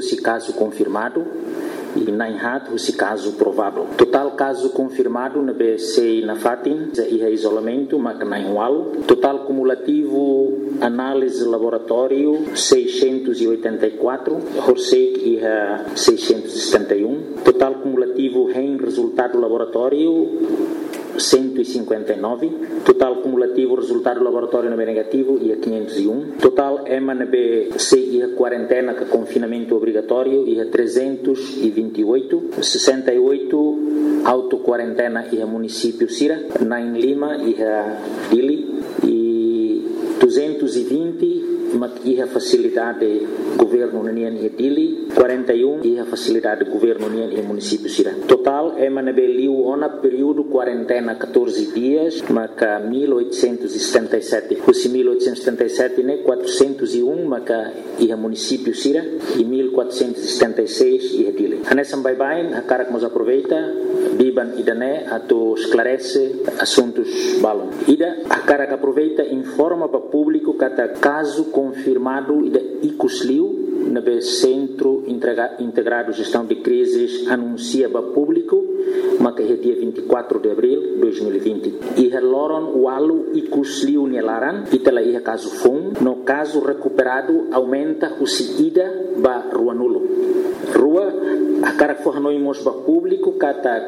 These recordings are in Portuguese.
esse caso confirmado e na inhat esse caso provável. Total caso confirmado na BC na Fatin e isolamento mas na Inwal. Total cumulativo análise laboratório 684, Horsek e 671. Total cumulativo em resultado laboratório 159. Total cumulativo resultado laboratório negativo e 501. Total EMA-NB e a quarentena com confinamento obrigatório e a 328. 68 auto-quarentena e a município Sira. 9 Lima e a Dili. E 220 e a facilidade governo União e Dili. 41 e a facilidade governo União e município Sira. Total EMA-NB liu ona período quarentena 14 dias, maca 1877. Os 1877 né 401 maca e a município Sira e 1476 e a Dili. Hanesam bye-bye, a cara que nos aproveita, biban idane ato esclarece assuntos balon. Ida a cara que aproveita informa para o público que caso confirmado ida icusliu no Centro Integrado de Gestão de Crises anuncia para o público mas que é dia 24 de abril de 2020. E loron o alu e cusliu nelaran e tela ia caso fom. No caso recuperado aumenta o ida ba rua nulo. Rua a cara que for noimos ba público kata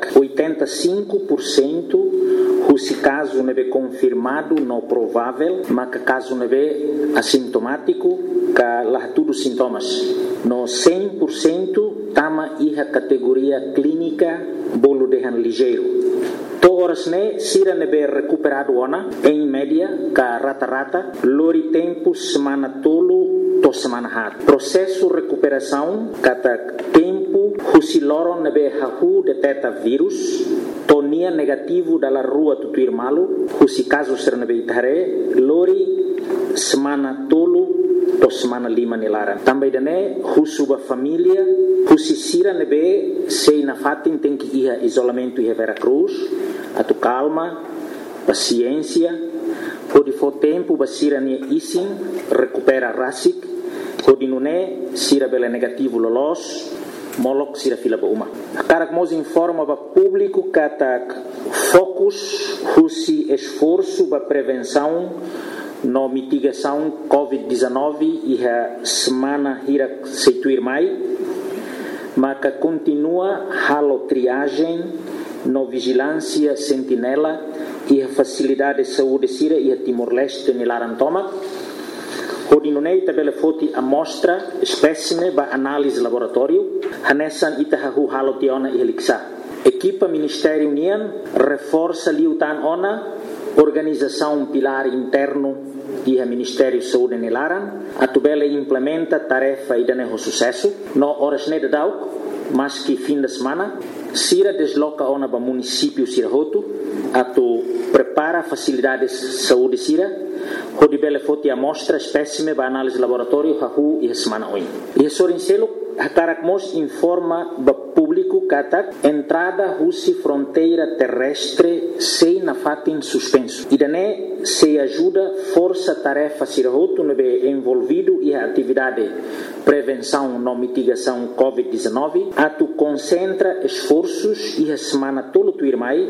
85% o caso neve confirmado no provável mas que caso neve assintomático ka lá tudo sintomas. No 100% tama ia categoria clínica bolo dehan ligeiro. Horas ne sira nebe recuperado ona em média ka rata-rata lori tempo semana tolo to semana hat. Processo recuperação kata tempo husiloron nebe hahu deteta vírus tonia negativo dalla rua tutuir malu husi caso ser nebe itare lori semana tolo to semana lima nilaran. Também dane husuba família husi sira nebe sei na Fatin tem que ir isolamento e Vera Cruz atu calma paciência pode for tempo basira ni isin recupera rasik pode nune sira bela negativo lolos molok sira fila ba uma cara que nos informa para público kata focus husi esforço para prevenção no mitigação COVID-19 e a semana hira seituir mai maka continua halo triagem no vigilância sentinela e a facilidade de saúde sira e a Timor-Leste nilaran toma hodinunei tabela foti amostra espécime ba análise laboratório hanesan itahahu halo tiona e heliksa equipa Ministério União reforça liutan ona organização pilar interno e a Ministério de Saúde nilaran atubela implementa tarefa e dane sucesso no horas ne dadau mas que fim de semana sira desloca ona ba município Sirahoto atu prepara facilidades de saúde sira hodibela foti amostra espécime ba análise laboratório hahu e a semana oi e sorincelo Hakarakmos informa ba público kata entrada husi fronteira terrestre sei na Fatin suspenso. Idane se ajuda força tarefa Sirahoto nebe envolvido e a atividade prevenção no mitigação COVID-19 atu concentra esforços e a semana tolo tuirmai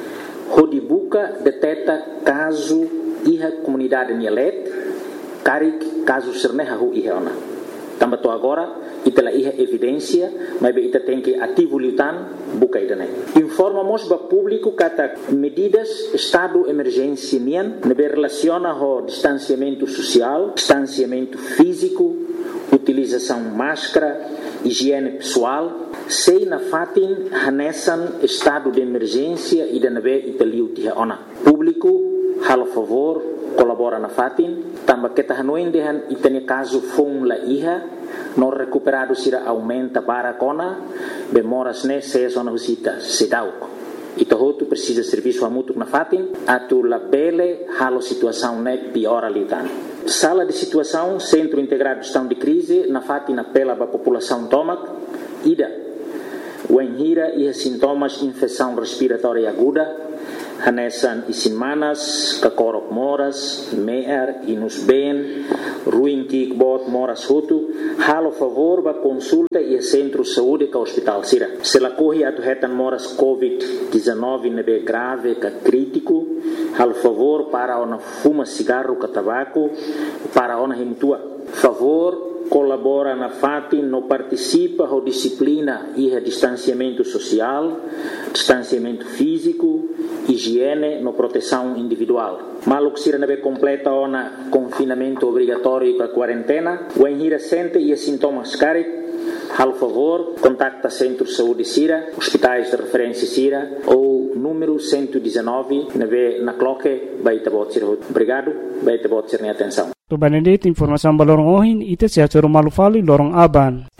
hodibuka deteta caso e a comunidade Nielet karik caso serneha hu iheona. Tambato agora itela iha evidência mas be ita tem que ativo liutan buka idane informamos ba público kata medidas estado emergência nian nebe relaciona ho distanciamento social distanciamento físico utilização máscara higiene pessoal sei na Fatin hanesan estado de emergência e da nebe italiu tiha ona público halo favor colabora na Fatin tamba kita hanuin dehan itane caso fong la iha no recuperado sira aumenta barakona bemoras ne se zona husita sedauk itohotu precisa serviço amutuk na Fatin atu la bele halo situação ne piora liutan sala de situação centro integrado de gestão de crise na Fatin apela para a população tomak ida wenhira e sintomas infecção respiratória aguda Hanesan isin manas, kakorok moras, meer, inus ben, ruim kikbot moras hutu, halo favor ba consulta e centro saúde ka hospital sira. Se la corri atu hetan moras COVID-19 nebe grave ka crítico, halo favor para ona fuma cigarro ka tabaco, para ona himtua. Favor colabora na FATI, no participa a disciplina e a distanciamento social, distanciamento físico, higiene, no proteção individual. Malo que sira completa ona confinamento obrigatório para quarentena, o enhira sente e sintomas cari, al favor, contacta Centro de Saúde Sira, hospitais de referência Sira ou número 119 na cloque, baita botsir. Obrigado, baita botsir na atenção. To Benedict informação balorong ohin ite sia choro malufali lorong aban.